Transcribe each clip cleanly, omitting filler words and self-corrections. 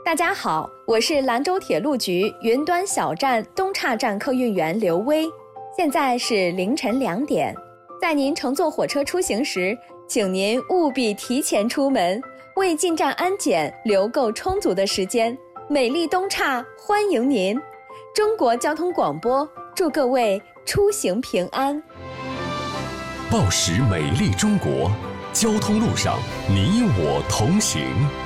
大家好，我是兰州铁路局云端小站东岔站客运员刘薇。现在是凌晨2点，在您乘坐火车出行时，请您务必提前出门，为进站安检留够充足的时间。美丽东岔欢迎您！中国交通广播祝各位出行平安。 报时美丽中国，交通路上你我同行。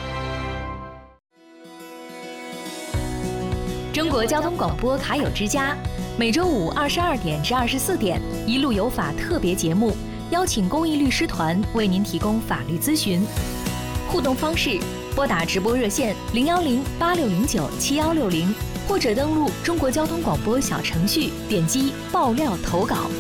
中国交通广播卡友之家，每周五22点至24点，一路有法特别节目，邀请公益律师团为您提供法律咨询。互动方式：拨打直播热线010-8609-7160，或者登录中国交通广播小程序，点击爆料投稿。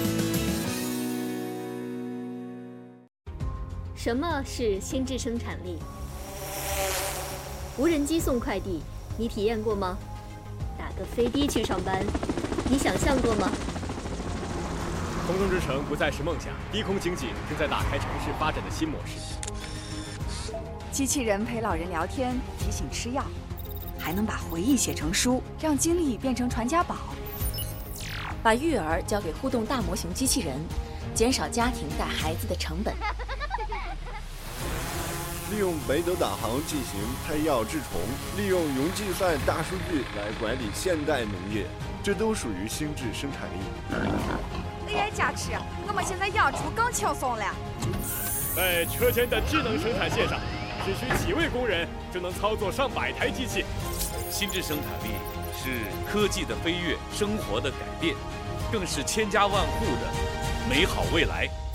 什么是心智生产力？无人机送快递，你体验过吗？打个飞的去上班，你想象过吗？ 空中之城不再是梦想，低空经济正在打开城市发展的新模式。 机器人陪老人聊天，提醒吃药，还能把回忆写成书，让经历变成传家宝。 把育儿交给互动大模型机器人，减少家庭带孩子的成本。 利用北斗导航进行配药治虫，利用云计算大数据来管理现代农业，这都属于心智生产力。 AI 加持，我们现在养猪更轻松了。 在车间的智能生产线上，只需几位工人就能操作上百台机器。 心智生产力是科技的飞跃，生活的改变，更是千家万户的美好未来。